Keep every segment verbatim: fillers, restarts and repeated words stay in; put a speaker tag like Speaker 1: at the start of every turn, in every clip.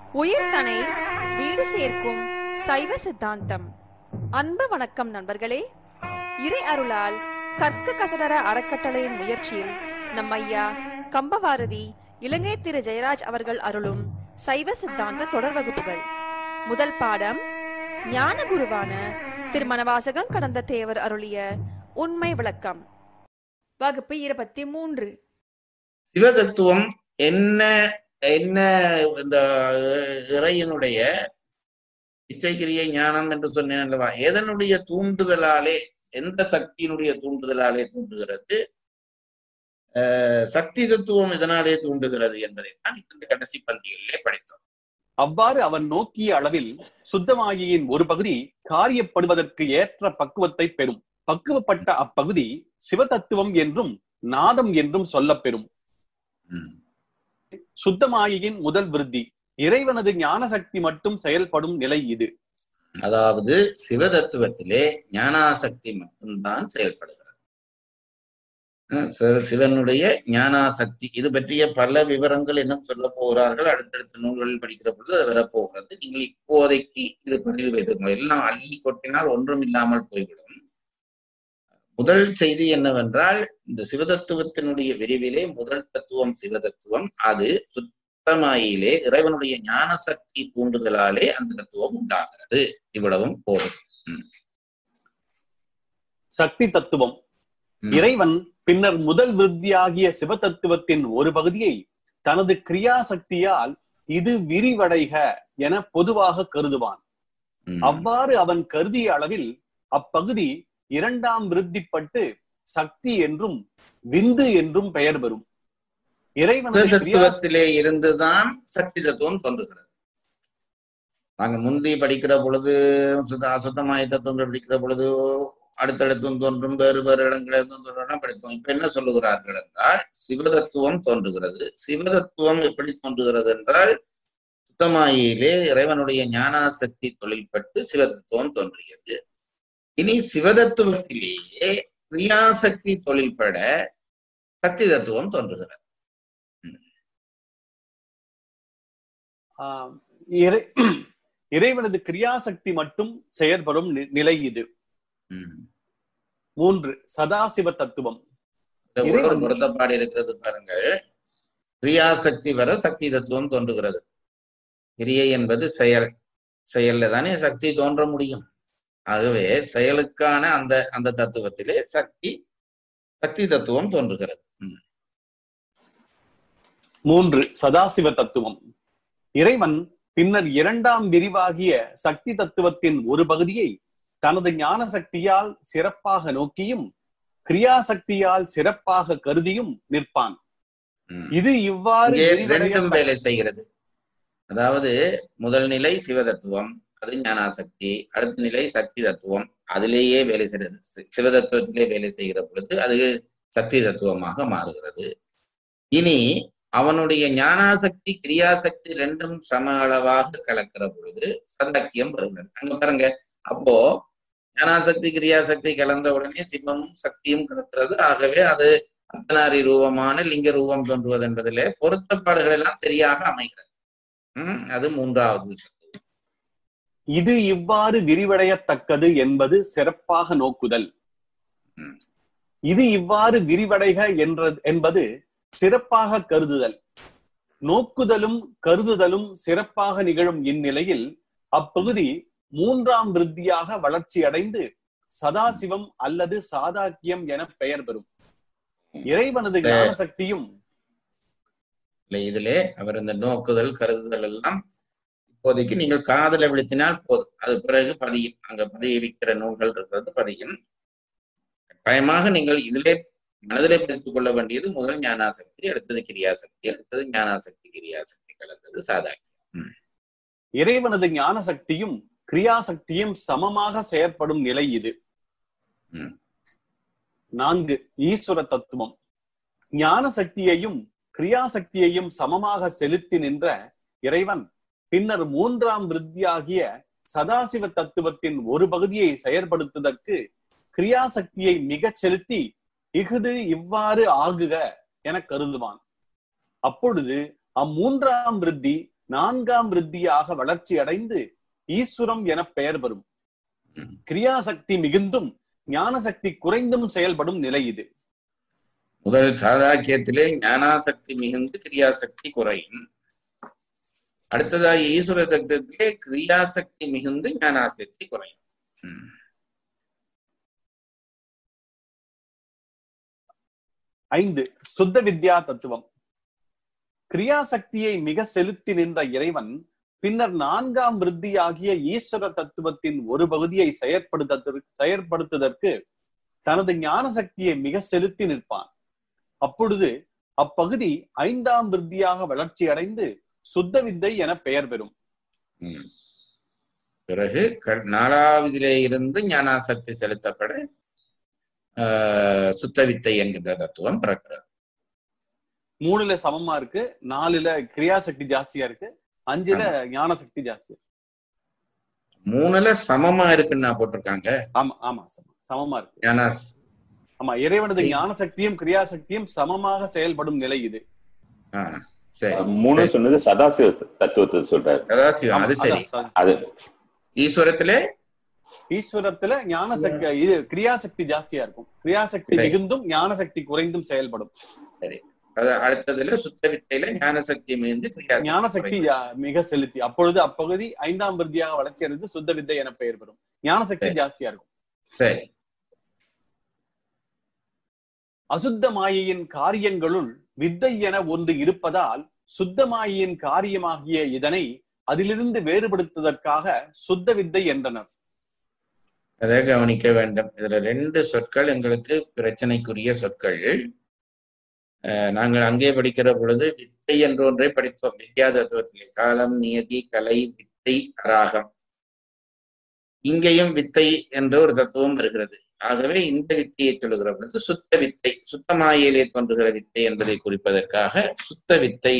Speaker 1: உயிர்தனை வீடு சேர்க்கும் சைவ சித்தாந்தம். அன்பு வணக்கம் நண்பர்களே. இறை அருளால் கற்க கசடர அறக்கட்டளையின் முயற்சியில் நம் ஐயா கம்பவாரதி இலங்கை திரு ஜெயராஜ் அவர்கள் அருளும் சைவ சித்தாந்த தொடர் வகுப்புகள். முதல் பாடம் ஞான குருவான திருமணவாசகம் கடந்த தேவர் அருளிய உண்மை விளக்கம். வகுப்பு இருபத்தி மூன்று.
Speaker 2: சிவதத்துவம் என்ன என்ன இந்த இறையினுடைய இச்சைக்கிரியை ஞானம் என்று சொன்னேன் அல்லவா, எதனுடைய தூண்டுதலாலே, எந்த சக்தியினுடைய தூண்டுதலாலே தூண்டுகிறது, அஹ் சக்தி தத்துவம் இதனாலே தூண்டுகிறது என்பதை தான் இந்த கடைசி பள்ளிகளிலே படித்தோம்.
Speaker 3: அவ்வாறு அவன் நோக்கிய அளவில் சுத்தமாகியின் ஒரு பகுதி காரியப்படுவதற்கு ஏற்ற பக்குவத்தை பெறும். பக்குவப்பட்ட அப்பகுதி சிவதத்துவம் என்றும் நாதம் என்றும் சொல்லப்பெறும். சுத்தமாகியின் முதல் விருத்தி இறைவனது ஞான சக்தி மட்டும் செயல்படும் நிலை இது.
Speaker 2: அதாவது சிவதத்துவத்திலே ஞானாசக்தி மட்டும்தான் செயல்படுகிறது. சிவனுடைய ஞானாசக்தி இது பற்றிய பல விவரங்கள் இன்னும் சொல்ல போகிறார்கள். அடுத்தடுத்த நூல்களில் படிக்கிற பொழுது அது வரப்போகிறது. நீங்கள் இப்போதைக்கு இது பதிவு வைத்துக்கணும். எல்லாம் அள்ளி கொட்டினால் ஒன்றும் இல்லாமல் போய்விடும். முதல் செய்தி என்னவென்றால், இந்த சிவதத்துவத்தினுடைய விரிவிலே முதல் தத்துவம் சிவதத்துவம். அது சுத்தமாயிலே இறைவனுடைய ஞான சக்தி தூண்டுதலாலே அந்த தத்துவம் உண்டாகிறது. இவ்வளவும் போதும்.
Speaker 3: சக்தி தத்துவம் இறைவன் பின்னர் முதல் விருத்தியாகிய சிவதத்துவத்தின் ஒரு பகுதியை தனது கிரியா சக்தியால் இது விரிவடைக என பொதுவாக கருதுவான். அவ்வாறு அவன் கருதிய அளவில் அப்பகுதி இரண்டாம் விருத்திப்பட்டு சக்தி என்றும் விந்து என்றும் பெயர் பெறும்.
Speaker 2: இறைவனத்திலே இருந்துதான் சக்தி தத்துவம் தோன்றுகிறது. நாங்க முந்தி படிக்கிற பொழுது அசுத்தமாய தத்துவங்கள் படிக்கிற பொழுது அடுத்தடுத்தும் தோன்றும் வேறு வேறு இடங்களிலும் தோன்றும் படித்தோம். இப்ப என்ன சொல்லுகிறார்கள் என்றால், சிவதத்துவம் தோன்றுகிறது. சிவதத்துவம் எப்படி தோன்றுகிறது என்றால், சுத்தமாயிலே இறைவனுடைய ஞானாசக்தி தொழில்பட்டு சிவதத்துவம் தோன்றுகிறது. இனி சிவதத்துவத்திலேயே கிரியாசக்தி தொழில்பட சக்தி தத்துவம் தோன்றுகிறது.
Speaker 3: இறைவனது கிரியாசக்தி மட்டும் செயற்படும் நிலை இது. மூன்று சதாசிவ தத்துவம்.
Speaker 2: ஒரு பொருத்தப்பாடு இருக்கிறது பாருங்கள். கிரியாசக்தி வர சக்தி தத்துவம் தோன்றுகிறது. கிரியை என்பது செயல். செயல்ல தானே சக்தி தோன்ற முடியும். ஆகவே செயலுக்கான அந்த அந்த தத்துவத்திலே சக்தி சக்தி தத்துவம் தோன்றுகிறது.
Speaker 3: மூன்று சதாசிவ தத்துவம். இறைவன் பின்னர் இரண்டாம் விரிவாகிய சக்தி தத்துவத்தின் ஒரு பகுதியை தனது ஞான சக்தியால் சிறப்பாக நோக்கியும் கிரியாசக்தியால் சிறப்பாக கருதியும் நிற்பான். இது இவ்வாறு
Speaker 2: வேலை செய்கிறது. அதாவது முதல் நிலை சிவதத்துவம், அது ஞானாசக்தி. அடுத்த நிலை சக்தி தத்துவம், அதிலேயே வேலை செய்கிறது. சிவதத்துவத்திலே வேலை செய்கிற பொழுது அது சக்தி தத்துவமாக மாறுகிறது. இனி அவனுடைய ஞானாசக்தி கிரியாசக்தி ரெண்டும் சம அளவாக கலக்கிற பொழுது சதாக்கியம் வருகிறது. அங்க பாருங்க, அப்போ ஞானாசக்தி கிரியாசக்தி கலந்த உடனே சிவமும் சக்தியும் கலக்கிறது. ஆகவே அது அர்த்தநாரி ரூபமான லிங்க ரூபம் தோன்றுவது என்பதிலே பொருத்தப்பாடுகள் எல்லாம் சரியாக அமைகிறது. உம் அது மூன்றாவது.
Speaker 3: இது இவ்வாறு விரிவடையத்தக்கது என்பது சிறப்பாக நோக்குதல். இது இவ்வாறு விரிவடைக என்ற என்பது சிறப்பாக கருதுதல். நோக்குதலும் கருதுதலும் சிறப்பாக நிகழும் இந்நிலையில் அப்பகுதி மூன்றாம் விருத்தியாக வளர்ச்சி அடைந்து சதாசிவம் அல்லது சாதாக்கியம் என பெயர் பெறும். இறைவனது ஞான சக்தியும்
Speaker 2: இதிலே அவர் இந்த நோக்குதல் கருதுதல் எல்லாம் இப்போதைக்கு நீங்கள் காதல விழுத்தினால் போதும். அது பிறகு பதியும். அங்க பதிய வைக்கிற நூல்கள் இருக்கிறது, பதியும். கட்டாயமாக நீங்கள் இதிலே மனதிலே பதித்துக் கொள்ள வேண்டியது முதல் ஞானாசக்தி, அடுத்தது கிரியாசக்தி, அடுத்தது ஞானாசக்தி கிரியாசக்தி கலந்தது சாதாக்கியம்.
Speaker 3: இறைவனது ஞான சக்தியும் கிரியாசக்தியும் சமமாக செயற்படும் நிலை இது. நான்கு ஈஸ்வர தத்துவம். ஞான சக்தியையும் கிரியாசக்தியையும் சமமாக செலுத்தி நின்ற இறைவன் பின்னர் மூன்றாம் விருத்தியாகிய சதாசிவ தத்துவத்தின் ஒரு பகுதியை செயற்படுத்துவதற்கு கிரியாசக்தியை மிக செலுத்தி இஃது இவ்வாறு ஆகுக என கருதுவான். அப்பொழுது அம்மூன்றாம் விருத்தி நான்காம் விருத்தியாக வளர்ச்சி அடைந்து ஈஸ்வரம் என பெயர் பெறும். கிரியாசக்தி மிகுந்தும் ஞான சக்தி குறைந்தும் செயல்படும் நிலை இது.
Speaker 2: முதல் சாதாக்கியத்திலே ஞானாசக்தி மிகுந்து கிரியாசக்தி குறையும். அடுத்ததாக ஈஸ்வர தத்துவத்திலே கிரியாசக்தி மிகுந்து ஞானாசக்தி குறையும்.
Speaker 3: ஐந்து, சுத்த வித்யா தத்துவம். கிரியாசக்தியை மிக செலுத்தி நின்ற இறைவன் பின்னர் நான்காம் விருத்தியாகிய ஈஸ்வர தத்துவத்தின் ஒரு பகுதியை செயற்படுத்த செயற்படுத்துவதற்கு தனது ஞான சக்தியை மிக செலுத்தி நிற்பான். அப்பொழுது அப்பகுதி ஐந்தாம் விருத்தியாக வளர்ச்சி அடைந்து சுத்த வித்தை என பெயர் பெறும்.
Speaker 2: பிறகு நாலாவதிலே இருந்து ஞானாசக்தி செலுத்தப்பட ஆஹ் சுத்த வித்தை என்கின்ற தத்துவம் பிறக்கிறது.
Speaker 3: மூணுல சமமா இருக்கு, நாலுல கிரியாசக்தி ஜாஸ்தியா இருக்கு, அஞ்சுல ஞான சக்தி ஜாஸ்தியா.
Speaker 2: மூணுல சமமா இருக்குன்னு போட்டிருக்காங்க.
Speaker 3: ஆமா ஆமா சமமா இருக்கு. ஆமா, இறைவனது ஞான சக்தியும் கிரியாசக்தியும் சமமாக செயல்படும் நிலை இது.
Speaker 4: மூணு சொன்னது சதாசிவ தத்துவத்தை சொல்றாரு.
Speaker 2: சதாசிவம் அது சரி.
Speaker 4: அது
Speaker 2: ஈஸ்வரத்திலே
Speaker 3: ஈஸ்வரத்துல ஞான சக்தி இது கிரியாசக்தி ஜாஸ்தியா இருக்கும். கிரியாசக்தி மிகுந்தும் ஞான சக்தி குறைந்தும் செயல்படும்.
Speaker 2: சரி. அடுத்ததுல சுத்த வித்தையில ஞான சக்தி மிகுந்து
Speaker 3: ஞான சக்தி மிக செலுத்தி அப்பொழுது அப்பகுதி ஐந்தாம் விருத்தியாக வளர்ச்சி அடைந்து சுத்த வித்தை என பெயர் பெறும். ஞான சக்தி ஜாஸ்தியா இருக்கும்.
Speaker 2: சரி.
Speaker 3: அசுத்த மாயையின் காரியங்களுள் வித்தை என ஒன்று இருப்பதால் சுத்த மாயையின் காரியமாகிய இதனை அதிலிருந்து வேறுபடுத்துவதற்காக சுத்த வித்தை என்றனர்.
Speaker 2: அதை கவனிக்க வேண்டும். இதுல ரெண்டு சொற்கள் எங்களுக்கு பிரச்சனைக்குரிய சொற்கள். நாங்கள் அங்கே படிக்கிற பொழுது வித்தை என்ற ஒன்றை படித்தோம். வித்யா தத்துவத்திலே காலம், நியதி, கலை, வித்தை, ராகம். இங்கேயும் வித்தை என்ற ஒரு தத்துவம் வருகிறது. ஆகவே இந்த வித்தையை சொல்லுகிற பொழுது சுத்த வித்தை, சுத்தமாயிலே தோன்றுகிற வித்தை என்பதை குறிப்பதற்காக சுத்த வித்தை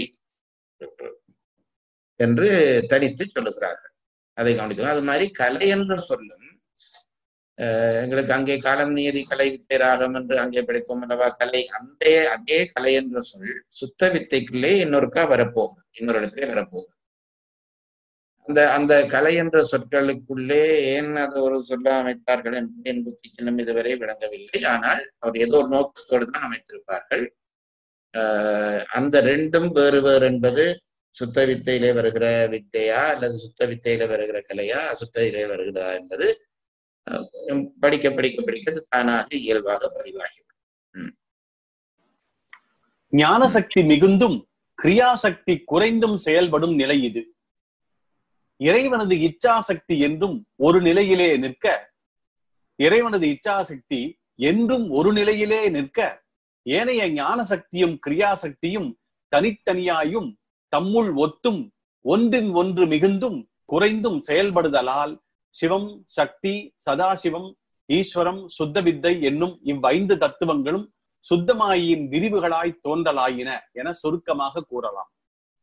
Speaker 2: என்று தனித்து சொல்லுகிறார்கள். அதை கவனித்தோம். அது மாதிரி கலை என்ற சொல்லும் எங்களுக்கு அங்கே காலம், நியதி, கலை, வித்தை, ராகம் என்று அங்கே படித்தோம் அல்லவா. கலை அந்த அதே கலை என்ற சொல் சுத்த வித்தைக்குள்ளே இன்னொருக்கா வரப்போகுது, இன்னொரு இடத்துல வரப்போகுது. அந்த அந்த கலை என்ற சொற்களுக்குள்ளே ஏன் அதை ஒரு சொல்ல அமைத்தார்கள் என்று என் புத்திக்கு இன்னும் இதுவரை விளங்கவில்லை. ஆனால் அவர் ஏதோ ஒரு நோக்கத்தோடு தான் அமைத்திருப்பார்கள். ஆஹ் அந்த ரெண்டும் வேறு வேறு என்பது சுத்த வித்தையிலே வருகிற வித்தையா அல்லது சுத்த வித்தையில வருகிற கலையா அசுத்தையிலே வருகிறதா என்பது படிக்க படிக்க படிக்க தானாக இயல்பாக பதிவாகிவிடும்.
Speaker 3: ஞான சக்தி மிகுந்தும் கிரியாசக்தி குறைந்தும் செயல்படும் நிலை இது. இறைவனது இச்சாசக்தி என்றும் ஒரு நிலையிலே நிற்க இறைவனது இச்சாசக்தி என்றும் ஒரு நிலையிலே நிற்க ஏனைய ஞான சக்தியும் கிரியாசக்தியும் தனித்தனியாயும் தம்முள் ஒத்தும் ஒன்றின் ஒன்று மிகுந்தும் குறைந்தும் செயல்படுதலால் சிவம், சக்தி, சதாசிவம், ஈஸ்வரம், சுத்த வித்தை என்னும் இவ்வைந்து தத்துவங்களும் சுத்தமாயின் விரிவுகளாய் தோன்றலாயின என சுருக்கமாக கூறலாம்.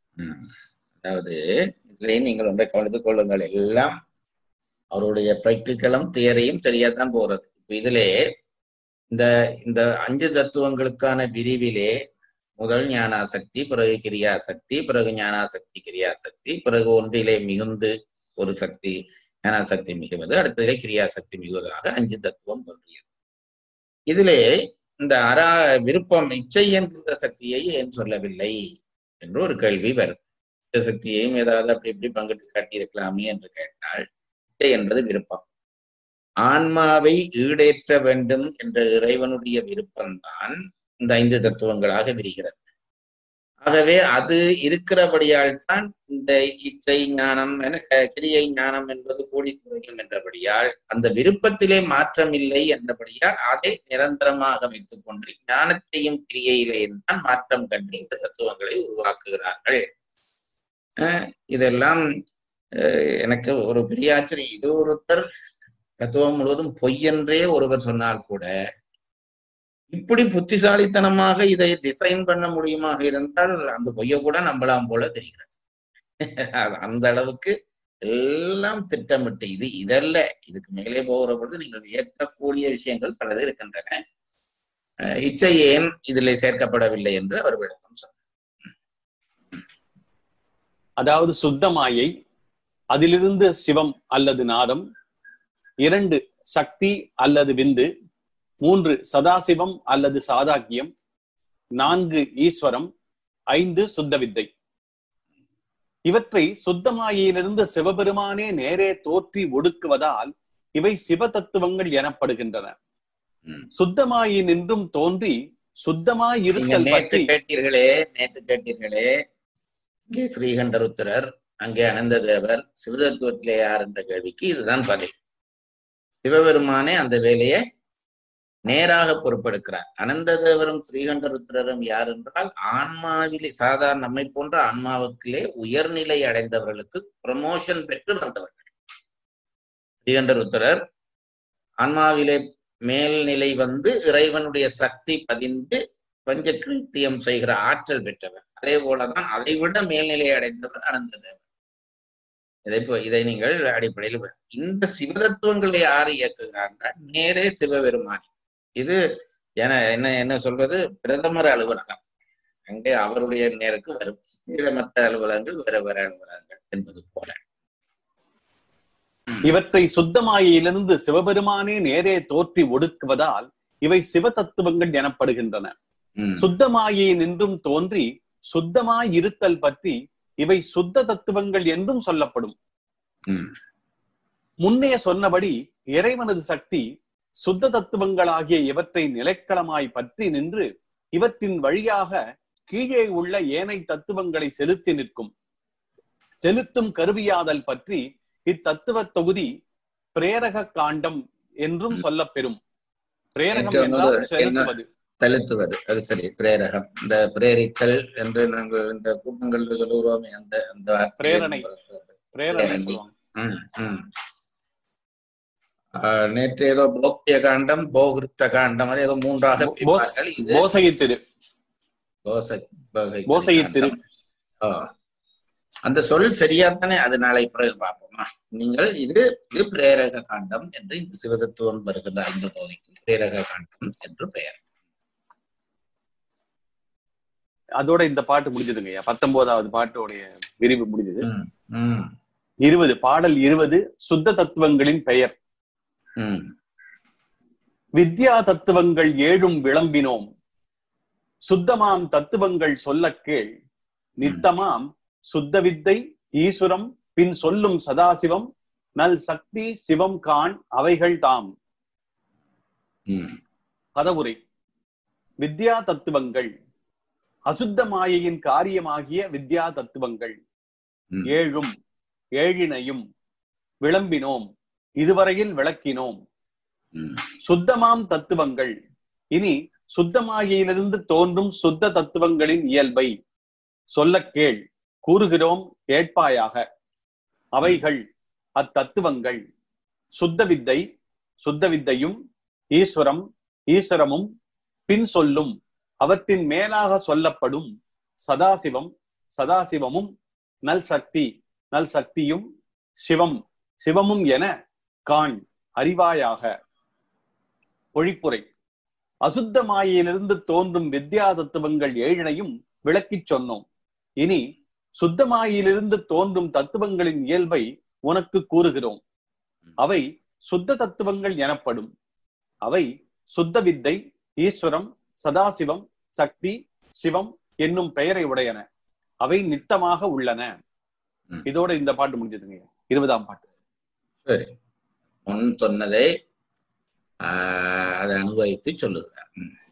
Speaker 2: அதாவது இதுலயே நீங்கள் ஒன்றை கவனித்துக் கொள்ளுங்கள். எல்லாம் அவருடைய பிராக்டிக்கலும் தியரியும் சரியாதான் போறது. இப்ப இதிலே இந்த இந்த அஞ்சு தத்துவங்களுக்கான விரிவிலே முதல் ஞானாசக்தி, பிறகு கிரியாசக்தி, பிறகு ஞானாசக்தி கிரியாசக்தி, பிறகு ஒன்றிலே மிகுந்து ஒரு சக்தி ஞானாசக்தி மிகுவது, அடுத்ததிலே கிரியாசக்தி மிகுவதாக அஞ்சு தத்துவம் தோன்றியது. இதிலே இந்த அரா விருப்பம் இச்சை என்கின்ற சக்தியை ஏன் சொல்லவில்லை என்று ஒரு கேள்வி வரும். இந்த சக்தியையும் ஏதாவது அப்படி இப்படி பங்கிட்டு காட்டியிருக்கலாமே என்று கேட்டால், இச்சை என்பது விருப்பம். ஆன்மாவை ஈடேற்ற வேண்டும் என்ற இறைவனுடைய விருப்பம்தான் இந்த ஐந்து தத்துவங்களாக விரிகிறது. ஆகவே அது இருக்கிறபடியால் தான் இந்த இச்சை ஞானம் என கிரியை ஞானம் என்பது கூடி குறையும் என்றபடியால் அந்த விருப்பத்திலே மாற்றம் இல்லை என்றபடியால் அதை நிரந்தரமாக வைத்துக் கொண்டு ஞானத்தையும் கிரியையிலே தான் மாற்றம் கண்டு இந்த தத்துவங்களை உருவாக்குகிறார்கள். அஹ் இதெல்லாம் எனக்கு ஒரு பெரிய ஆச்சரியம். இது ஒருத்தர் தத்துவம் முழுவதும் பொய்யென்றே ஒருவர் சொன்னால் கூட இப்படி புத்திசாலித்தனமாக இதை டிசைன் பண்ண முடியுமாக இருந்தால் அந்த பொய்ய கூட நம்பலாம் போல தெரிகிறது. அந்த அளவுக்கு எல்லாம் திட்டமிட்டு இது இதல்ல, இதுக்கு மேலே போகிற பொழுது நீங்கள் இயக்கக்கூடிய விஷயங்கள் பலது இருக்கின்றன. இச்சை ஏன் இதில் சேர்க்கப்படவில்லை என்று அவர் விளக்கம் சொன்னார்.
Speaker 3: அதாவது சுத்தமாயை, அதிலிருந்து சிவம் அல்லது நாதம், இரண்டு சக்தி அல்லது விந்து, மூன்று சதாசிவம் அல்லது சாதாக்கியம், நான்கு ஈஸ்வரம், ஐந்து சுத்த வித்தை. இவற்றை சுத்தமாயிலிருந்து சிவபெருமானே நேரே தோற்றி ஒடுக்குவதால் இவை சிவ தத்துவங்கள் எனப்படுகின்றன. சுத்தமாயி நின்றும் தோன்றி சுத்தமாய் இருத்தல் பற்றி
Speaker 2: கேட்டீர்களே நேற்று கேட்டீர்களே இங்கே ஸ்ரீகண்டருத்திரர், அங்கே அனந்த தேவர், சிவதத்துவத்திலே யார் என்ற கேள்விக்கு இதுதான் பதில். சிவபெருமானே அந்த வேலையை நேராக பொறுப்பெடுக்கிறார். அனந்த தேவரும் ஸ்ரீகண்டருத்திரரும் யார் என்றால் ஆன்மாவிலே சாதாரண நம்மை போன்ற ஆன்மாவுக்கிலே உயர்நிலை அடைந்தவர்களுக்கு ப்ரமோஷன் பெற்று வந்தவர்கள். ஸ்ரீகண்டருத்திரர் ஆன்மாவிலே மேல்நிலை வந்து இறைவனுடைய சக்தி பதிந்து பஞ்ச கிருத்தியம் செய்கிற ஆற்றல் பெற்றவர். அதே போலதான் அதை விட மேல்நிலை அடைந்தவர் அனந்த தேவர். இதை இதை நீங்கள் அடிப்படையில் இந்த சிவதத்துவங்களை யார் இயக்குகிறார்கள்? நேரே சிவபெருமானி. இது என என்ன என்ன சொல்வது, பிரதமர் அலுவலகம். அங்கே அவருடைய நேருக்கு வரும். மற்ற அலுவலகங்கள் வேற வேற அலுவலகங்கள் என்பது போல.
Speaker 3: இவற்றை சுத்தமாயிலிருந்து சிவபெருமானே நேரே தோற்றி ஒடுக்குவதால் இவை சிவ தத்துவங்கள் எனப்படுகின்றன. சுத்தமாயை நின்றும் தோன்றி சுத்தமாய் இருத்தல் பற்றி இவை சுத்த தத்துவங்கள் என்றும் சொல்லப்படும். முன்னே சொன்னபடி இறைவனது சக்தி சுத்த தத்துவங்களாகிய இவற்றை நிலைக்களமாய் பற்றி நின்று இவற்றின் வழியாக கீழே உள்ள ஏனை தத்துவங்களை செலுத்தி நிற்கும். செலுத்தும் கருவியாதல் பற்றி இத்தத்துவ தொகுதி பிரேரக காண்டம் என்றும் சொல்லப்பெறும். பிரேரகம் என்றால் செலுத்துவது,
Speaker 2: செலுத்துவது. அது சரி, பிரேரகம். இந்த பிரேரித்தல் என்று நாங்கள் இந்த கூட்டங்கள் சொல்லுகிறோமே, அந்த அந்த
Speaker 3: பிரேரணை பிரேரணை
Speaker 2: நேற்று ஏதோ போக்கிய காண்டம், போகிருத்த காண்டம், அது ஏதோ மூன்றாக அந்த சொல் சரியாத்தானே. அது நாளை பிறகு பார்ப்போமா. நீங்கள் இது இது பிரேரக காண்டம் என்று இந்த சிவதத்துவம் வருகின்ற அந்த பகுதிக்கு பிரேரக காண்டம் என்று பெயர்.
Speaker 3: அதோட இந்த பாட்டு முடிஞ்சதுங்கய்யா. பத்தொன்பதாவது பாட்டோடைய விரிவு முடிஞ்சது. இருபது பாடல் இருபது சுத்த தத்துவங்களின் பெயர். வித்யா தத்துவங்கள் ஏழும் விளம்பினோம், சுத்தமாம் தத்துவங்கள் சொல்ல கேள், நித்தமாம் சுத்த வித்தை ஈஸ்வரம், பின் சொல்லும் சதாசிவம், நல் சக்தி சிவம் காண் அவைகள் தாம். பதவுரை. வித்யா தத்துவங்கள் அசுத்த மாயையின் காரியமாகிய வித்யா தத்துவங்கள் ஏழும் ஏழினையும் விளம்பினோம், இதுவரையில் விளக்கினோம். சுத்தமாம் தத்துவங்கள் இனி சுத்தமாயிலிருந்து தோன்றும் சுத்த தத்துவங்களின் இயல்பை சொல்ல கேள், கூறுகிறோம் கேட்பாயாக. அவைகள் அத்தத்துவங்கள் சுத்த வித்தை, சுத்த வித்தையும் ஈஸ்வரம், ஈஸ்வரமும், பின் சொல்லும் அவற்றின் மேலாக சொல்லப்படும் சதாசிவம், சதாசிவமும், நல் சக்தி, நல் சக்தியும், சிவம், சிவமும் என காண் அறிவாயாக. பொழிப்புரை. அசுத்த மாயிலிருந்து தோன்றும் வித்யா தத்துவங்கள் ஏழினையும் விளக்கிச் சொன்னோம். இனி சுத்தமாயிலிருந்து தோன்றும் தத்துவங்களின் இயல்பை உனக்கு கூறுகிறோம். அவை சுத்த தத்துவங்கள் எனப்படும். அவை சுத்த வித்தை, ஈஸ்வரம், சதாசிவம், சக்தி, சிவம் என்னும் பெயரை உடையன. அவை நித்தமாக உள்ளன. இதோட இந்த பாட்டு முடிஞ்சதுங்க. இருபதாம் பாட்டு.
Speaker 2: சரி, முன் சொன்னதை ஆஹ் அதை அனுபவித்து சொல்லுகிறார்.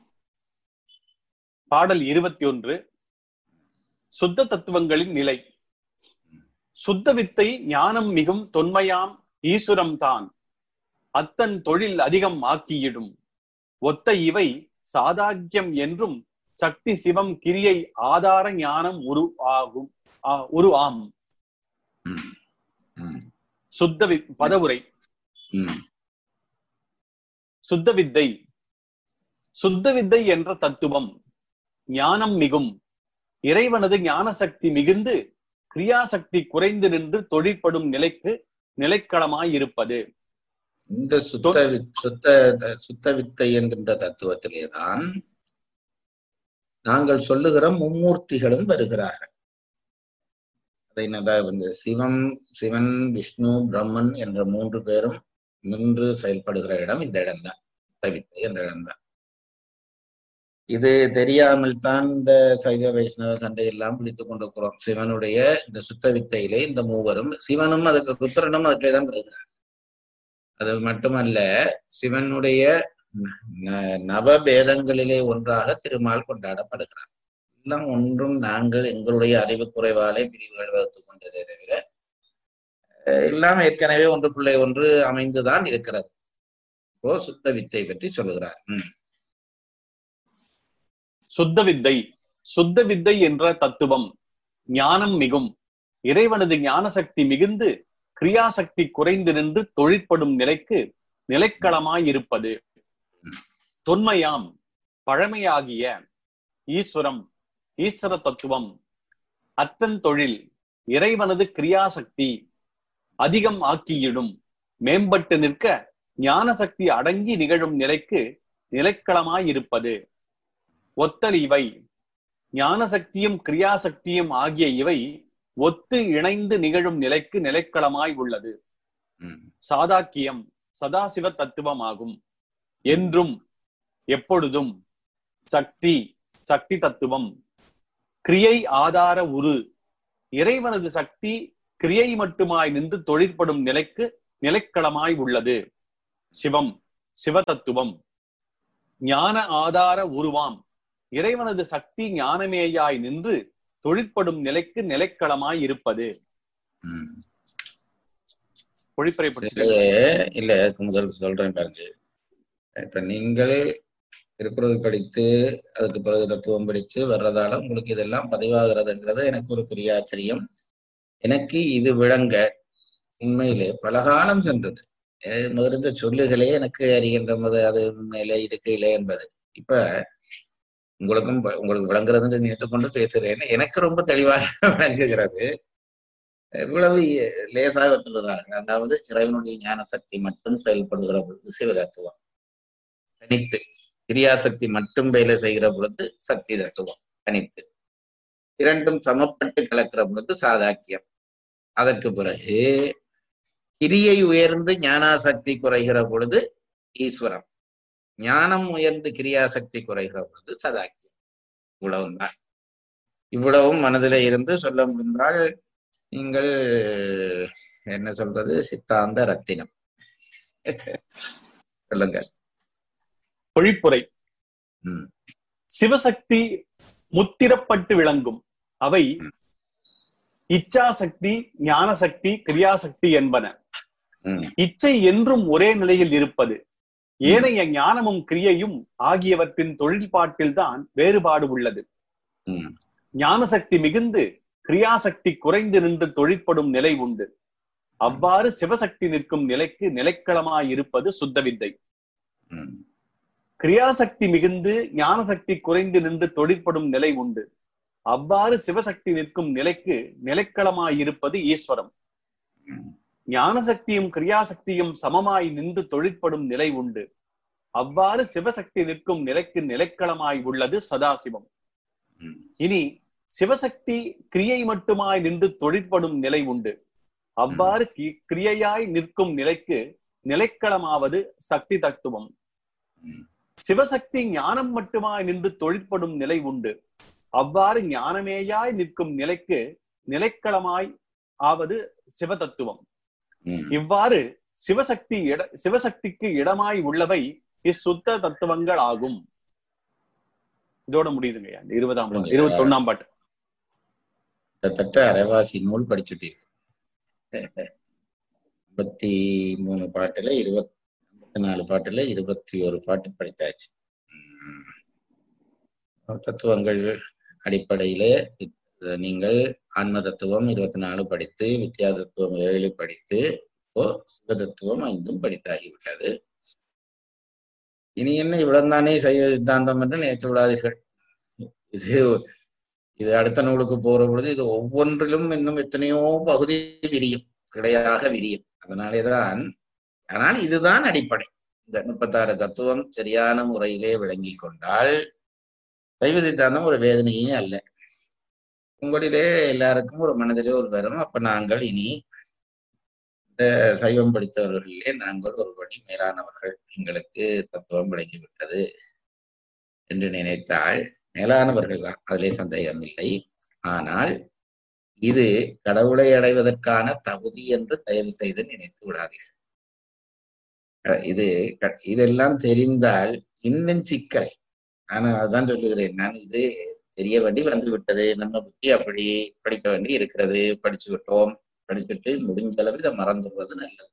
Speaker 3: பாடல் இருபத்தி ஒன்று. சுத்த தத்துவங்களின் நிலை. சுத்த வித்தை ஞானம் மிகும் தொன்மையாம் ஈஸ்வரம் தான், அத்தன் தொழில் அதிகம் ஆக்கியிடும். ஒத்த இவை சாதாக்கியம் என்றும் சக்தி சிவம் கிரியை ஆதார ஞானம் உரு ஆகும் உரு ஆம். சுத்த பதவுரை. சுத்த வித்தை. சுத்த வித்தை என்ற தத்துவம் ஞானம் மிகும், இறைவனது ஞான சக்தி மிகுந்து கிரியாசக்தி குறைந்து நின்று தொழிற்படும் நிலைக்கு நிலைக்களமாயிருப்பது.
Speaker 2: இந்த சுத்த சுத்த சுத்த வித்தை என்கின்ற தத்துவத்திலேதான் நாங்கள் சொல்லுகிற மும்மூர்த்திகளும் வருகிறார்கள். அதை நல்லா வந்து சிவம் சிவன் விஷ்ணு பிரம்மன் என்ற மூன்று பேரும் நின்று செயல்படுகிற இடம் இந்த இடம்தான், வித்தை என்ற இடம்தான். இது தெரியாமல் தான் இந்த சைவ வைஷ்ணவ சண்டை எல்லாம் பிடித்துக் கொண்டிருக்கிறோம். சிவனுடைய இந்த சுத்த வித்தையிலே இந்த மூவரும், சிவனும் அதுக்கு ருத்ரனும் அதுக்கே தான் வருகிறார். அது மட்டுமல்ல, சிவனுடைய நவபேதங்களிலே ஒன்றாக திருமால் கொண்டாடப்படுகிறார். எல்லாம் ஒன்றும் நாங்கள் எங்களுடைய அறிவு குறைவாலே பிரிவுகள் வகுத்து கொண்டதே தவிர எல்லாம் ஏற்கனவே ஒன்றுக்குள்ளே ஒன்று அமைந்துதான் இருக்கிறது. இப்போ சுத்த வித்தை பற்றி சொல்லுகிறார். உம்
Speaker 3: சுத்த வித்தை. சுத்த வித்தை என்ற தத்துவம் ஞானம் மிகும், இறைவனது ஞான சக்தி மிகுந்து கிரியாசக்தி குறைந்து நின்று தொழிற்படும் நிலைக்கு நிலைக்களமாயிருப்பது. தொன்மையாம் பழமையாகிய ஈஸ்வரம், ஈஸ்வர தத்துவம், அத்தன் தொழில் இறைவனது கிரியாசக்தி அதிகம் ஆக்கியிடும் மேம்பட்டு நிற்க ஞான சக்தி அடங்கி நிகழும் நிலைக்கு நிலைக்களமாயிருப்பது. ஒத்தல் இவை ஞான சக்தியும் கிரியாசக்தியும் ஆகிய இவை ஒத்து இணைந்து நிகழும் நிலைக்கு நிலைக்களமாய் உள்ளது. சாதாக்கியம் சதாசிவ தத்துவம் ஆகும். என்றும் எப்பொழுதும் சக்தி சக்தி தத்துவம், கிரியை ஆதார உரு இறைவனது சக்தி கிரியை மட்டுமாய் நின்று தொழிற்படும் நிலைக்கு நிலைக்களமாய் உள்ளது. சிவம் சிவ தத்துவம் ஞான ஆதார உருவாம் இறைவனது சக்தி ஞானமேயாய் நின்று தொழிற்படும் நிலைக்கு நிலைக்களமாய் இருப்பது.
Speaker 2: இல்ல முதல் சொல்றேன் பாருங்க. இப்ப நீங்கள் திருக்குறள் படித்து அதுக்கு பிறகு தத்துவம் படித்து வர்றதால உங்களுக்கு இதெல்லாம் பதிவாகிறதுங்கிறது எனக்கு ஒரு பெரிய ஆச்சரியம். எனக்கு இது விளங்க உண்மையிலே பலகாலம் சென்றது. முதலிருந்த சொல்லுகளே எனக்கு அறிகின்ற போது அது உண்மையிலே இதுக்கு இல்லை என்பது இப்ப உங்களுக்கும் உங்களுக்கு விளங்குறதுன்னு நினைத்துக்கொண்டு பேசுறேன். எனக்கு ரொம்ப தெளிவாக விளங்குகிறது. இவ்வளவு லேசாக சொல்லுறார்கள். அதாவது இறைவனுடைய ஞான சக்தி மட்டும் செயல்படுகிற பொழுது சிவதத்துவம் தனித்து, கிரியாசக்தி மட்டும் வேலை செய்கிற பொழுது சக்தி தத்துவம் தனித்து, இரண்டும் சமப்பட்டு கலக்கிற பொழுது சாதாக்கியம். அதற்கு பிறகு கிரியை உயர்ந்து ஞானாசக்தி குறைகிற பொழுது ஈஸ்வரம், ஞானம் உயர்ந்து கிரியாசக்தி குறைகிற பொழுது சதாக்கியம். இவ்வளவும் தான். இவ்வளவும் மனதிலே இருந்து சொல்ல முடிந்தால் நீங்கள் என்ன சொல்றது, சித்தாந்த ரத்தினம். சொல்லுங்க.
Speaker 3: பொழிப்புரை. சிவசக்தி முத்திரப்பட்டு விளங்கும். அவை இச்சாசக்தி, ஞானசக்தி, கிரியாசக்தி என்பன. இச்சை என்றும் ஒரே நிலையில் இருப்பது. ஏனைய ஞானமும் கிரியையும் ஆகியவற்றின் தொழில்பாட்டில் தான் வேறுபாடு உள்ளது. ஞானசக்தி மிகுந்து கிரியாசக்தி குறைந்து நின்று தொழிற்படும் நிலை உண்டு. அவ்வாறு சிவசக்தி நிற்கும் நிலைக்கு நிலைக்களமாயிருப்பது சுத்த வித்தை. கிரியாசக்தி மிகுந்து ஞானசக்தி குறைந்து நின்று தொழிற்படும் நிலை உண்டு. அவ்வாறு சிவசக்தி நிற்கும் நிலைக்கு நிலைக்களமாயிருப்பது ஈஸ்வரம். ஞானசக்தியும் கிரியாசக்தியும் சமமாய் நின்று தொழிற்படும் நிலை உண்டு. அவ்வாறு சிவசக்தி நிற்கும் நிலைக்கு நிலைக்களமாய் உள்ளது சதாசிவம். இனி சிவசக்தி கிரியை மட்டுமாய் நின்று தொழிற்படும் நிலை உண்டு. அவ்வாறு கிரியையாய் நிற்கும் நிலைக்கு நிலைக்களமாவது சக்தி தத்துவம். சிவசக்தி ஞானம் மட்டுமாய் நின்று தொழிற்படும் நிலை உண்டு. அவ்வாறு ஞானமேயாய் நிற்கும் நிலைக்கு நிலைக்களமாய் ஆவது சிவதத்துவம். இவ்வாறு சிவசக்தி இட சிவசக்திக்கு இடமாய் உள்ளவை இச்சுத்த தத்துவங்கள் ஆகும். இதோட முடியுதுங்க இருபதாம் இருபத்தி ஒன்னாம் பாட்டு.
Speaker 2: கிட்டத்தட்ட அரைவாசி நூல் படிச்சுட்டீங்க. ஐம்பத்தி மூணு பாட்டுல இருபத்தி ஐம்பத்தி நாலு பாட்டுல இருபத்தி ஒரு பாட்டு படித்தாச்சு. தத்துவங்கள் அடிப்படையிலே நீங்கள் ஆன்ம தத்துவம் இருபத்தி நாலு படித்து, வித்யா தத்துவம் ஏழு படித்து, இப்போ சிவ தத்துவம் ஐந்தும் படித்தாகிவிட்டது. இனி என்ன இவ்வளவு தானே சைவ சித்தாந்தம் என்று நினைத்து விடாதீர்கள். இது இது அடுத்த நூலுக்கு போற பொழுது இது ஒவ்வொன்றிலும் இன்னும் எத்தனையோ பகுதி விரியும், கிடையாக விரியும். அதனாலேதான், ஆனால் இதுதான் அடிப்படை. இந்த முப்பத்தாறு தத்துவம் சரியான முறையிலே விளங்கி கொண்டால் சைவ சித்தாந்தம் ஒரு வேதனையே அல்ல. உங்களிலே எல்லாருக்கும் ஒரு மனதிலே ஒரு வரும், அப்ப நாங்கள் இனி இந்த சைவம் படித்தவர்களிலே நாங்கள் ஒருபடி மேலானவர்கள், எங்களுக்கு தத்துவம் விளங்கிவிட்டது என்று நினைத்தால் மேலானவர்கள் தான், அதிலே சந்தேகம் இல்லை. ஆனால் இது கடவுளை அடைவதற்கான தகுதி என்று தயவு செய்து நினைத்து விடாதீர்கள். இது இதெல்லாம் தெரிந்தால் இன்னும் சிக்கல். நான் அதான் சொல்லுகிறேன், நான் இது தெரிய வேண்டி வந்து விட்டது, நம்ம புத்தி அப்படி படிக்க வேண்டி இருக்கிறது, படிச்சு விட்டோம், படிச்சுட்டு முடிஞ்ச அளவு இதை மறந்துடுவது நல்லது.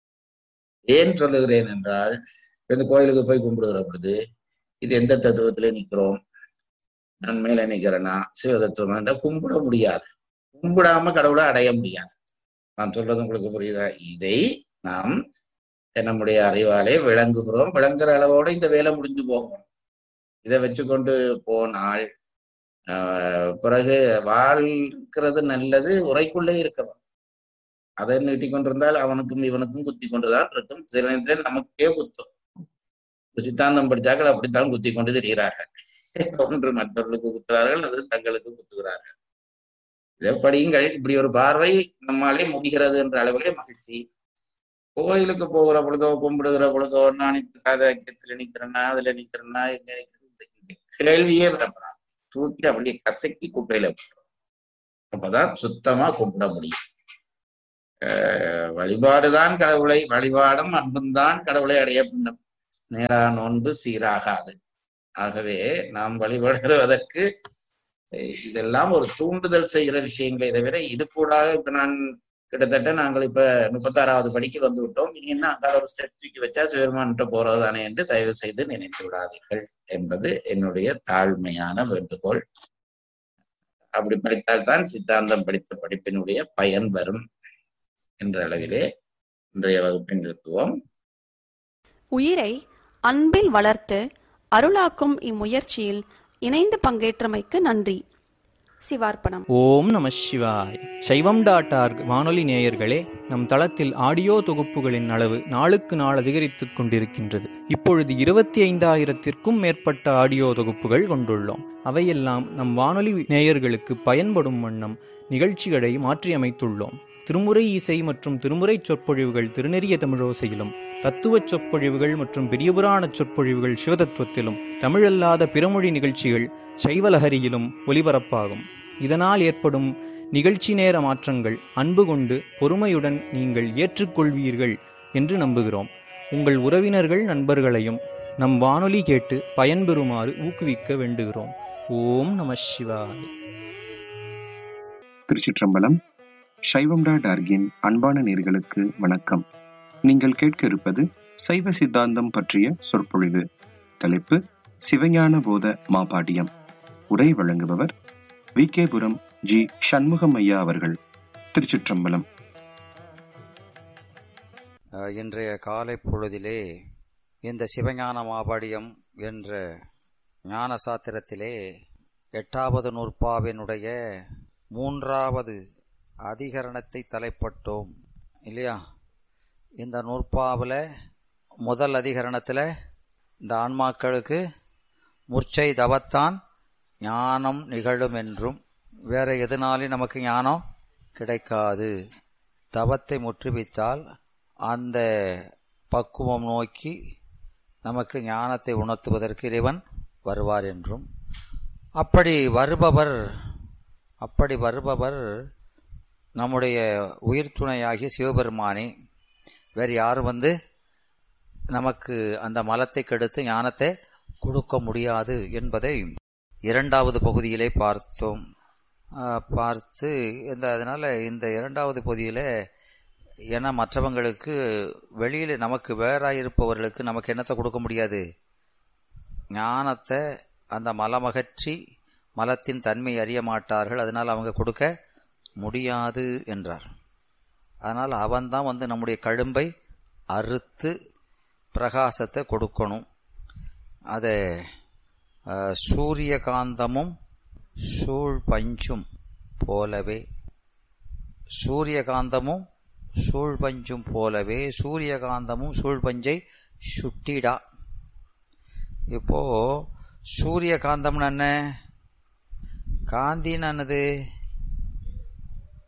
Speaker 2: ஏன் சொல்லுகிறேன் என்றால், இந்த கோயிலுக்கு போய் கும்பிடுகிற பொழுது இது எந்த தத்துவத்துல நிற்கிறோம், நான் மேல நிற்கிறேன்னா சிவதத்துவம் என்ற கும்பிட முடியாது, கும்பிடாம கடவுளை அடைய முடியாது. நான் சொல்றது உங்களுக்கு புரியுதா? இதை நாம் நம்முடைய அறிவாலே விளங்குகிறோம், விளங்குற அளவோட இந்த வேலை முடிஞ்சு போகும். இதை வச்சுக்கொண்டு போனால் ஆஹ் பிறகு வாழ்க்கிறது நல்லது, உரைக்குள்ளே இருக்கவன் அதை நீட்டி கொண்டிருந்தால் அவனுக்கும் இவனுக்கும் குத்தி கொண்டுதான் இருக்கும். சில நேரத்தில் நமக்கே குத்தும். சித்தாந்தம் படித்தார்கள் அப்படித்தான் குத்தி கொண்டு திரிகிறார்கள். ஒன்று மற்றவர்களுக்கு குத்துகிறார்கள், அது தங்களுக்கு குத்துகிறார்கள். இதை படியுங்கள். இப்படி ஒரு பார்வை நம்மாலே முடிகிறது என்ற அளவிலே மகிழ்ச்சி. கோயிலுக்கு போகிற பொழுதோ கும்பிடுகிற பொழுதோ நான் இப்ப சாதகத்துல நிக்கிறேன்னா அதுல நிக்கிறேன்னா எங்க நிக்கிறது கேள்வியே வரப்படாது. தூக்கி அப்படியே கசக்கி குப்பையில போடுறோம். அப்பதான் சுத்தமா கும்பிட முடியும். அஹ் வழிபாடுதான் கடவுளை, வழிபாடும் அன்பும் தான் கடவுளை அடைய பண்ணும். நேரா நோன்பு சீராகாது. ஆகவே நாம் வழிபடுவதற்கு இதெல்லாம் ஒரு தூண்டுதல் செய்கிற விஷயங்களை தவிர இது கூட இப்ப நான் கிட்டத்தட்ட நாங்கள் இப்ப முப்பத்தாறாவது படிக்கு வந்து விட்டோம். இனி என்ன அங்கால ஒரு ஸ்டெப் தூக்கி வச்சா சிவருமான்கிட்ட போறதுதானே என்று தயவு செய்து நினைத்து விடாதீர்கள் என்பது என்னுடைய தாழ்மையான வேண்டுகோள். அப்படி படித்தால்தான் சித்தாந்தம் படித்த படிப்பினுடைய பயன் வரும் என்ற அளவிலே இன்றைய வகுப்பின் நிறுத்துவோம்.
Speaker 1: உயிரை அன்பில் வளர்த்து அருளாக்கும் இம்முயற்சியில் இணைந்து பங்கேற்றமைக்கு நன்றி. சிவார்ப்பணம்.
Speaker 5: ஓம் நம சிவாய். சைவம் டாட் ஆர்க் வானொலி நேயர்களே, நம் தளத்தில் ஆடியோ தொகுப்புகளின் அளவு நாளுக்கு நாள் அதிகரித்துக் கொண்டிருக்கின்றது. இப்பொழுது இருபத்தி ஐந்தாயிரத்திற்கும் மேற்பட்ட ஆடியோ தொகுப்புகள் கொண்டுள்ளோம். அவையெல்லாம் நம் வானொலி நேயர்களுக்கு பயன்படும் வண்ணம் நிகழ்ச்சிகளை மாற்றியமைத்துள்ளோம். திருமுறை இசை மற்றும் திருமுறை சொற்பொழிவுகள் திருநெறிய தமிழோசையிலும், தத்துவச் சொற்பொழிவுகள் மற்றும் பெரியபுராண சொற்பொழிவுகள் சிவதத்துவத்திலும், தமிழல்லாத பிறமொழி நிகழ்ச்சிகள் சைவலஹரியிலும் ஒலிபரப்பாகும். இதனால் ஏற்படும் நிகழ்ச்சி நேர மாற்றங்கள் அன்பு கொண்டு பொறுமையுடன் நீங்கள் ஏற்றுக்கொள்வீர்கள் என்று நம்புகிறோம். உங்கள் உறவினர்கள் நண்பர்களையும் நம் வானொலி கேட்டு பயன்பெறுமாறு ஊக்குவிக்க வேண்டுகிறோம். ஓம் நம சிவாய்.
Speaker 6: திருச்சிற்றம்பலம். சைவம் டாட் ஆர்கின் அன்பான நேயர்களுக்கு வணக்கம். நீங்கள் கேட்க இருப்பது சைவ சித்தாந்தம் பற்றிய சொற்பொழிவு. தலைப்பு சிவஞான போத மாபாடியம். உரை வழங்குபவர் வி கே புரம் ஜி சண்முகம் ஐயா அவர்கள். திருச்சிற்றம்பலம்.
Speaker 7: இன்றைய காலை பொழுதிலே இந்த சிவஞான மாபாடியம் என்ற ஞான சாத்திரத்திலே எட்டாவது நூற்பாவினுடைய மூன்றாவது அதிகரணத்தை தலைப்பட்டோம் இல்லையா? இந்த நூற்பாவில் முதல் அதிகரணத்தில் இந்த ஆன்மாக்களுக்கு முர்ச்சை தவத்தான் ஞானம் நிகழும் என்றும், வேற எதனாலும் நமக்கு ஞானம் கிடைக்காது, தவத்தை முற்றுவித்தால் அந்த பக்குவம் நோக்கி நமக்கு ஞானத்தை உணர்த்துவதற்கு இறைவன் வருவார் என்றும், அப்படி வருபவர் அப்படி வருபவர் நம்முடைய உயிர் துணையாகிய சிவபெருமானே, வேறு யாரும் வந்து நமக்கு அந்த மலத்தை கெடுத்து ஞானத்தை கொடுக்க முடியாது என்பதை இரண்டாவது பகுதியிலே பார்த்தோம். பார்த்து இந்த அதனால இந்த இரண்டாவது பகுதியில் ஏன்னா மற்றவங்களுக்கு வெளியில் நமக்கு வேறாயிருப்பவர்களுக்கு நமக்கு என்னத்தை கொடுக்க முடியாது, ஞானத்தை அந்த மலமகற்றி மலத்தின் தன்மை அறிய மாட்டார்கள், அதனால் அவங்க கொடுக்க முடியாது என்றார். அதனால் அவன்தான் வந்து நம்முடைய கழும்பை அறுத்து பிரகாசத்தை கொடுக்கணும். அதை சூரியகாந்தமும் சூழ் பஞ்சும் போலவே சூரியகாந்தமும் சூழ் பஞ்சும் போலவே சூரியகாந்தமும் சூழ் பஞ்சை சுட்டிடா. இப்போ சூரியகாந்தம்னு என்ன, காந்தின்னு என்னது,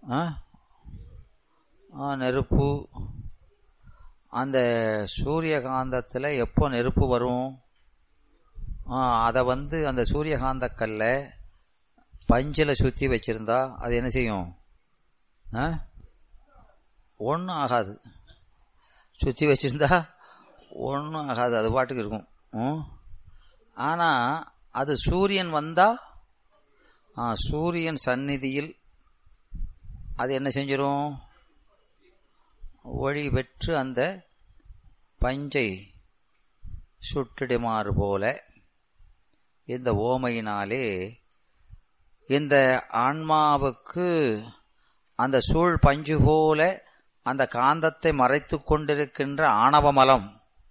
Speaker 7: நெருப்பு. அந்த சூரியகாந்தத்தில் எப்போ நெருப்பு வரும்? அதை வந்து அந்த சூரியகாந்த கல்ல பஞ்சில் சுற்றி வச்சிருந்தா அது என்ன செய்யும்? ஒன்றும் ஆகாது. சுற்றி வச்சிருந்தா ஒன்றும் ஆகாது, அது பாட்டுக்கு இருக்கும். ஆனால் அது சூரியன் வந்தா சூரியன் சந்நிதியில் அது என்ன செஞ்சிடும்? ஒளி பெற்று அந்த பஞ்சை சுட்டிடுமாறு போல இந்த ஓமையினாலே இந்த ஆன்மாவுக்கு அந்த சூழ் பஞ்சு போல அந்த காந்தத்தை மறைத்து கொண்டிருக்கின்ற ஆணவமலம்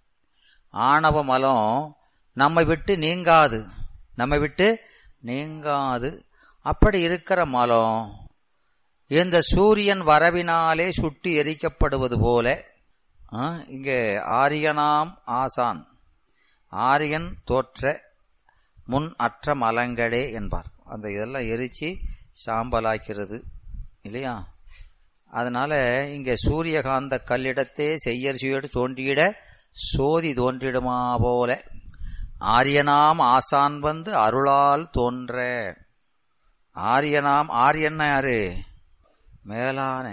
Speaker 7: ஆணவமலம் நம்மை விட்டு நீங்காது, நம்மை விட்டு நீங்காது. அப்படி இருக்கிற மலம் இந்த சூரியன் வரவினாலே சுட்டி எரிக்கப்படுவது போல இங்கே ஆரியனாம் ஆசான், ஆரியன் தோற்ற முன் அற்ற மலங்களே என்பார். அந்த இதெல்லாம் எரிச்சு சாம்பலாக்கிறது இல்லையா? அதனால இங்கே சூரியகாந்த கல்லிடத்தே செய்யற்சியோடு தோன்றியிட சோதி தோன்றிடுமா போல ஆரியனாம் ஆசான் வந்து அருளால் தோன்ற. ஆரியனாம், ஆரியன்னா யாரு? மேலான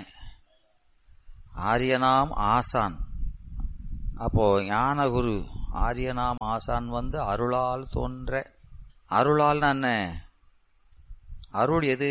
Speaker 7: ஆரியனாம் ஆசான். அப்போ ஞானகுரு ஆரியனாம் ஆசான் வந்து அருளால் தோன்ற. அருளால்னா என்ன? அருள் எது?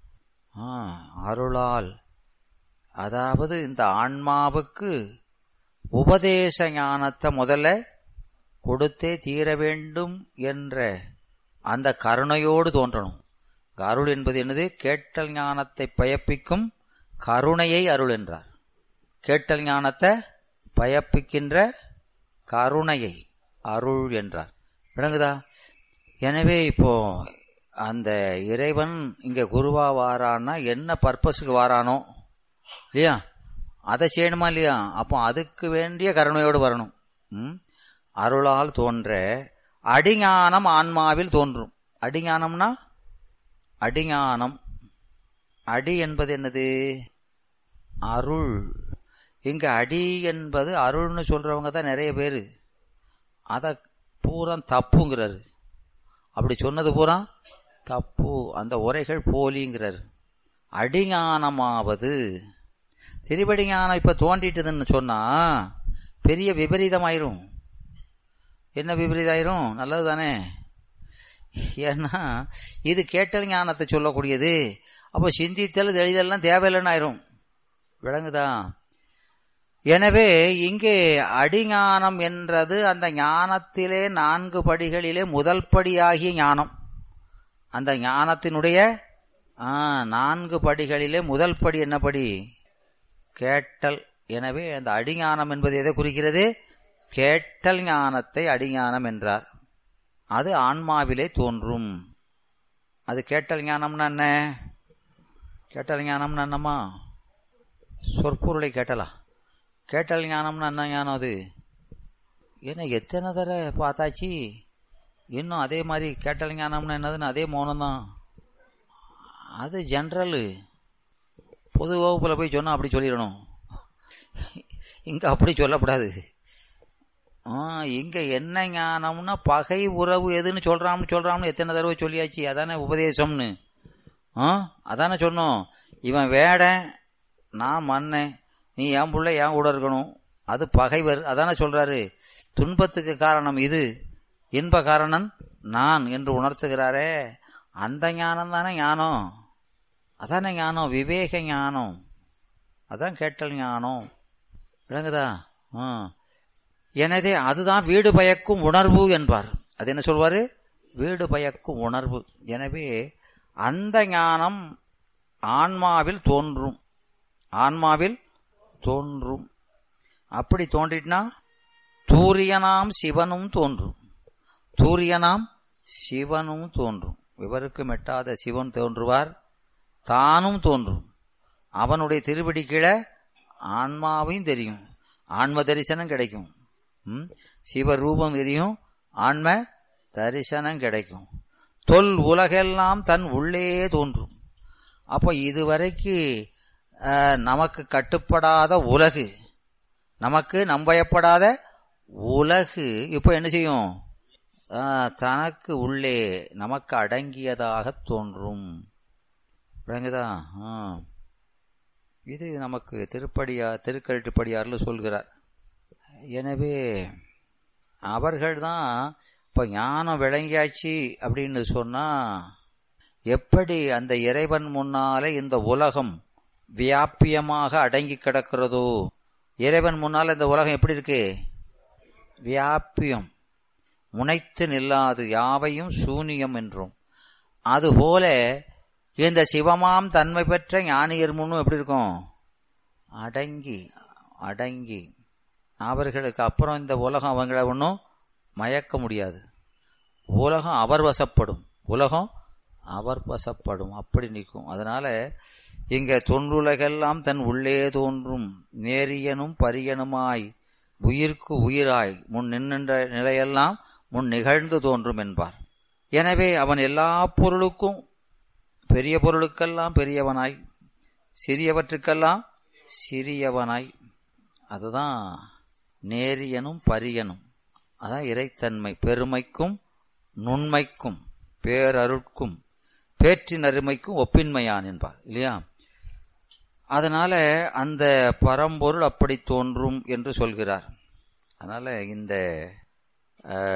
Speaker 7: அருளால், அதாவது இந்த ஆன்மாவுக்கு உபதேச ஞானத்தை முதல்ல கொடுத்தே தீர வேண்டும் என்ற அந்த கருணையோடு தோன்றணும். அருள் என்பது என்னது? கேட்டல் ஞானத்தை பயப்பிக்கும் கருணையை அருள் என்றார். கேட்டல் ஞானத்தை பயப்பிக்கின்ற கருணையை அருள் என்றார். விளங்குதா? எனவே இப்போ அந்த இறைவன் இங்க குருவா வாரான்னா என்ன பர்பஸுக்கு வாரானோ இல்லையா, அதை செய்யணுமா இல்லையா? அப்போ அதுக்கு வேண்டிய கருணையோடு வரணும். ம் அருளால் தோன்ற அடிஞானம் ஆன்மாவில் தோன்றும். அடிஞானம்னா அடிஞானம். அடி என்பது என்னது? அருள். இங்க அடி என்பது அருள்னு சொல்றவங்க தான் நிறைய பேரு. அத பூரா தப்புங்கிறாரு. அப்படி சொன்னது பூரா தப்பு, அந்த உரைகள் போலிங்கிறார். அடிஞானமாவது திருவடி ஞானம் இப்ப தோண்டிட்டுதுன்னு சொன்னா பெரிய விபரீதமாயிரும். என்ன விபரீதமாயிரும்? நல்லது தானே. ஏன்னா இது கேட்டல் ஞானத்தை சொல்லக்கூடியது. அப்போ சிந்தித்தல் தெளிதல்லாம் தேவையில்லைன்னு ஆயிரும். விளங்குதா? எனவே இங்கே அடிஞானம் என்றது அந்த ஞானத்திலே நான்கு படிகளிலே முதல் படியாகிய ஞானம். அந்த ஞானத்தினுடைய நான்கு படிகளிலே முதல் படி என்ன படி? கேட்டல். எனவே அந்த அடிஞானம் என்பது எதை குறிக்கிறது? கேட்டல் ஞானத்தை அடிஞானம் என்றார். அது ஆன்மாவிலே தோன்றும். அது கேட்டல் ஞானம்னா என்ன? கேட்டல் ஞானம்னா என்னம்மா? சொற்பொருளை கேட்டலா? கேட்டல் ஞானம்னா என்ன ஞானம் அது? ஏன்னா எத்தனை தர பார்த்தாச்சு, இன்னும் அதே மாதிரி கேட்டல் ஞானம்னா என்னதுன்னு அதே மௌனம்தான். அது ஜென்ரலு. பொது வகுப்புல போய் சொன்னா அப்படி சொல்லிடணும். இங்க அப்படி சொல்லக்கூடாது. இங்க என்ன ஞானம்னா பகை உறவு எதுன்னு சொல்றான்னு சொல்றான்னு எத்தனை தடவை சொல்லியாச்சு. அதானே உபதேசம்னு. அதானே சொன்னோம். இவன் வேடன், நான் மன்னன், நீ என் புள்ள என் கூட இருக்கணும், அது பகைவர். அதானே சொல்றாரு. துன்பத்துக்கு காரணம் இது, இன்ப காரணம் நான் என்று உணர்த்துகிறாரே, அந்த ஞானம் தானே ஞானம். அதானே ஞானம், விவேக ஞானம். அதான் கேட்டல் ஞானம். விளங்குதா? எனவே அதுதான் வீடு பயக்கும் உணர்வு என்பார். அது என்ன சொல்வாரு? வீடு பயக்கும் உணர்வு. எனவே அந்த ஞானம் ஆன்மாவில் தோன்றும். ஆன்மாவில் தோன்றும். அப்படி தோன்றினா தூரியனாம் சிவனும் தோன்றும். தூரியனாம் சிவனும் தோன்றும். இவருக்கு மெட்டாத சிவன் தோன்றுவார், தானும் தோன்றும். அவனுடைய திருவடி கீழே ஆன்மாவையும் தெரியும், ஆன்ம தரிசனம் கிடைக்கும். சிவரூபம் தெரியும், ஆன்ம தரிசனம் கிடைக்கும். தொல் உலகெல்லாம் தன் உள்ளே தோன்றும். அப்போ இதுவரைக்கு நமக்கு கட்டுப்படாத உலகு, நமக்கு நம்பயப்படாத உலகு இப்போ என்ன செய்யும்? தனக்கு உள்ளே நமக்கு அடங்கியதாக தோன்றும். விளங்குதா? இது நமக்கு திருப்படியா திருக்கழுட்டுப்படியார்ல சொல்கிறார். எனவே அவர்கள்தான் இப்ப ஞானம் விளங்கியாச்சு அப்படின்னு சொன்னா, எப்படி அந்த இறைவன் முன்னாலே இந்த உலகம் வியாபியமாக அடங்கி கிடக்கிறதோ, இறைவன் முன்னால இந்த உலகம் எப்படி இருக்கு? வியாபியம், முனைத்து நில்லாது, யாவையும் சூனியம் என்றும். அதுபோல இந்த சிவமாம் தன்மை பெற்ற ஞானியர் முன்னும் எப்படி இருக்கும்? அடங்கி அடங்கி. அவர்களுக்கு அப்புறம் இந்த உலகம் அவங்கள ஒன்றும் மயக்க முடியாது. உலகம் அவர் வசப்படும், உலகம் அவர் வசப்படும், அப்படி நிற்கும். அதனால இங்க தொன்றுலகெல்லாம் தன் உள்ளே தோன்றும் நேரியனும் பரியனுமாய் உயிர்க்கு உயிராய் முன் நின்ற நிலையெல்லாம் முன் நிகழ்ந்து தோன்றும் என்பார். எனவே அவன் எல்லா பொருளுக்கும், பெரிய பொருளுக்கெல்லாம் பெரியவனாய், சிறியவற்றுக்கெல்லாம் சிறியவனாய், அதுதான் நேரியனும் பரியனும். அதான் இறைத்தன்மை. பெருமைக்கும் நுண்மைக்கும் பேரருட்கும் பேற்றின் அருமைக்கும் ஒப்பின்மையான் என்பார் இல்லையா? அதனால அந்த பரம்பொருள் அப்படி தோன்றும் என்று சொல்கிறார். அதனால இந்த